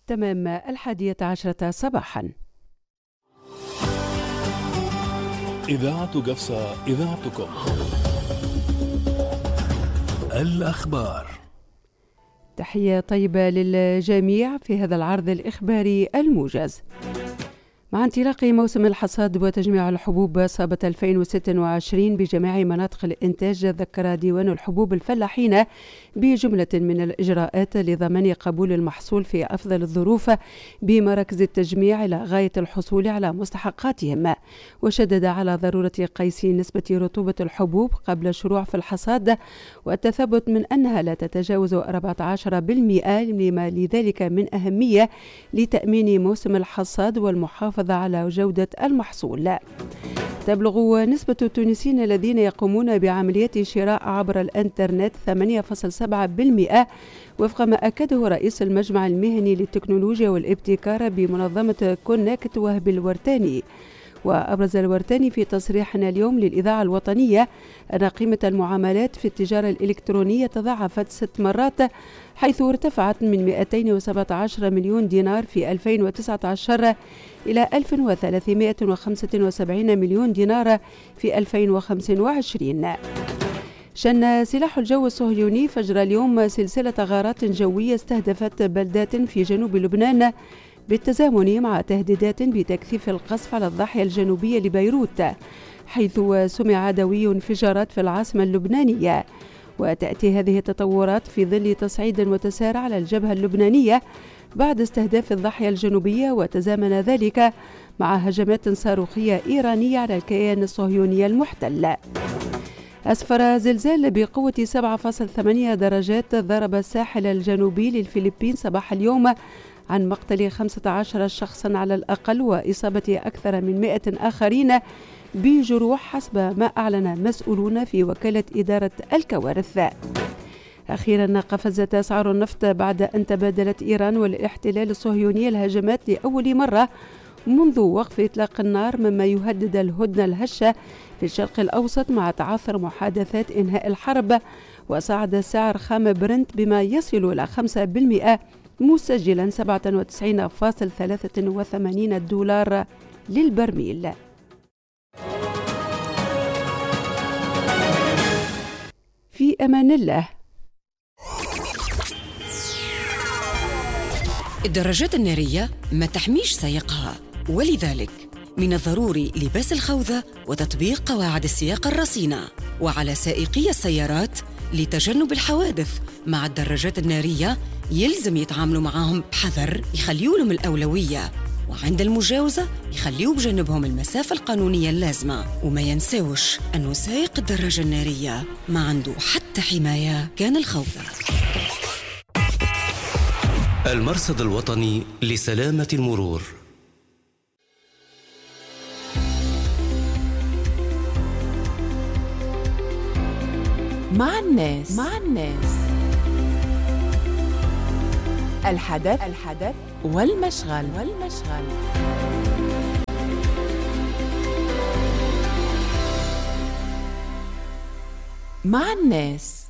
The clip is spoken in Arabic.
تمام 11 صباحا. إذاعة قفصة، إذاعتكم. الأخبار. تحية طيبة للجميع في هذا العرض الإخباري الموجز. مع انطلاق موسم الحصاد وتجميع الحبوب صابة 2026 بجميع مناطق الإنتاج، ذكر ديوان الحبوب الفلاحين بجملة من الإجراءات لضمان قبول المحصول في أفضل الظروف بمراكز التجميع إلى غاية الحصول على مستحقاتهم، وشدد على ضرورة قياس نسبة رطوبة الحبوب قبل الشروع في الحصاد والتثبت من أنها لا تتجاوز 14%، لما لذلك من أهمية لتأمين موسم الحصاد والمحافظة على جودة المحصول. تبلغ نسبة التونسيين الذين يقومون بعمليات شراء عبر الإنترنت 8.7%، وفق ما أكده رئيس المجمع المهني للتكنولوجيا والابتكار بمنظمة كونكت وهب الورتاني. وأبرز الورتاني في تصريحنا اليوم للإذاعة الوطنية أن قيمة المعاملات في التجارة الإلكترونية تضاعفت 6 مرات، حيث ارتفعت من 217 مليون دينار في 2019 إلى 1375 مليون دينار في 2025. شن سلاح الجو الصهيوني فجر اليوم سلسلة غارات جوية استهدفت بلدات في جنوب لبنان بالتزامن مع تهديدات بتكثيف القصف على الضاحية الجنوبية لبيروت، حيث سمع دوي انفجارات في العاصمة اللبنانية. وتأتي هذه التطورات في ظل تصعيد متسارع على الجبهة اللبنانية بعد استهداف الضاحية الجنوبية، وتزامن ذلك مع هجمات صاروخية إيرانية على الكيان الصهيوني المحتل. أسفر زلزال بقوة 7.8 درجات ضرب الساحل الجنوبي للفلبين صباح اليوم عن مقتل 15 شخصا على الأقل، وإصابة أكثر من 100 آخرين بجروح حسب ما أعلن مسؤولون في وكالة إدارة الكوارث. أخيرا قفزت أسعار النفط بعد أن تبادلت إيران والاحتلال الصهيوني الهجمات لأول مرة منذ وقف إطلاق النار، مما يهدد الهدنة الهشة في الشرق الأوسط مع تعثر محادثات إنهاء الحرب. وصعد سعر خام برنت بما يصل إلى 5%، مسجلا 97.83 دولار للبرميل. في أمان الله. الدراجات النارية ما تحميش سائقها، ولذلك من الضروري لباس الخوذة وتطبيق قواعد السياقة الرصينة، وعلى سائقي السيارات لتجنب الحوادث مع الدراجات النارية يلزم يتعاملوا معاهم بحذر، يخليوا لهم الأولوية، وعند المجاوزة يخليوا بجانبهم المسافة القانونية اللازمة، وما ينساوش أنه سائق الدراجة النارية ما عنده حتى حماية كان الخوذة. المرصد الوطني لسلامة المرور. مع الناس الحدث والمشغل. مع الناس.